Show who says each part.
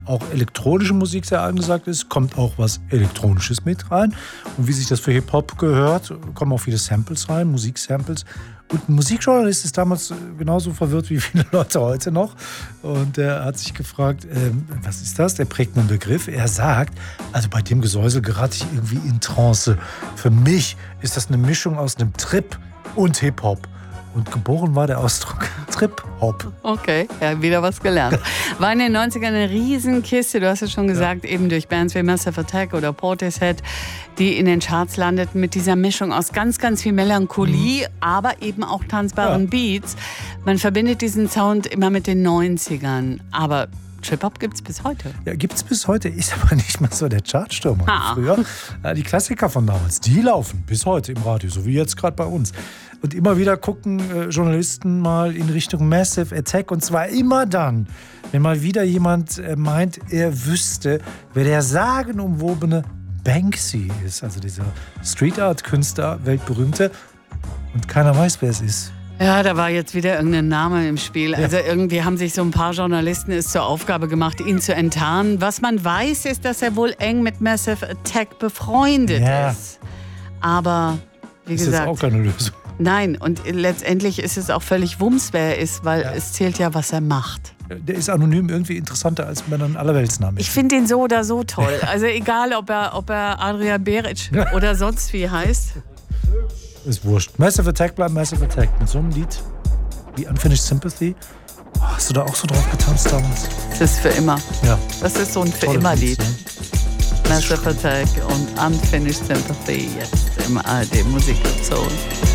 Speaker 1: auch elektronische Musik sehr angesagt ist, kommt auch was Elektronisches mit rein. Und wie sich das für Hip-Hop gehört, kommen auch viele Samples rein, Musiksamples. Und ein Musikjournalist ist damals genauso verwirrt wie viele Leute heute noch. Und er hat sich gefragt, was ist das? Der prägt einen Begriff. Er sagt, also bei dem Gesäusel gerate ich irgendwie in Trance. Für mich ist das eine Mischung aus einem Trip und Hip-Hop. Und geboren war der Ausdruck Trip-Hop.
Speaker 2: Okay, ja, wieder was gelernt. War in den 90ern eine Riesenkiste, du hast es schon gesagt, eben durch Bands wie Massive Attack oder Portishead, die in den Charts landeten mit dieser Mischung aus ganz, ganz viel Melancholie, aber eben auch tanzbaren Beats. Man verbindet diesen Sound immer mit den 90ern, aber Trip-Hop gibt es bis heute. Ja,
Speaker 1: gibt es bis heute, ist aber nicht mehr so der Chartstürmer wie früher. Die Klassiker von damals, die laufen bis heute im Radio, so wie jetzt gerade bei uns. Und immer wieder gucken Journalisten mal in Richtung Massive Attack. Und zwar immer dann, wenn mal wieder jemand meint, er wüsste, wer der sagenumwobene Banksy ist. Also dieser Street-Art-Künstler, weltberühmte. Und keiner weiß, wer es ist.
Speaker 2: Ja, da war jetzt wieder irgendein Name im Spiel. Also irgendwie haben sich so ein paar Journalisten es zur Aufgabe gemacht, ihn zu enttarnen. Was man weiß, ist, dass er wohl eng mit Massive Attack befreundet ist. Aber, wie gesagt...
Speaker 1: Das ist auch keine Lösung.
Speaker 2: Nein, und letztendlich ist es auch völlig Wumms, wer er ist, weil es zählt ja, was er macht.
Speaker 1: Der ist anonym irgendwie interessanter, als wenn er ein Allerweltsname ist.
Speaker 2: Ich finde ihn so oder so toll. Also egal, ob er Adrian Beric oder sonst wie heißt.
Speaker 1: Ist wurscht. Massive Attack bleibt Massive Attack. Mit so einem Lied wie Unfinished Sympathy. Oh, hast du da auch so drauf getanzt damals?
Speaker 2: Das ist für immer.
Speaker 1: Ja.
Speaker 2: Das ist so ein für immer Lied. Massive Attack und Unfinished Sympathy jetzt im ARD Musikzone.